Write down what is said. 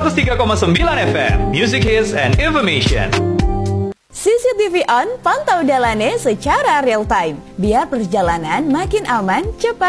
103,9 FM, Music Hits and Information. CCTV On, pantau Dalane secara real time. Biar perjalanan makin aman, cepat.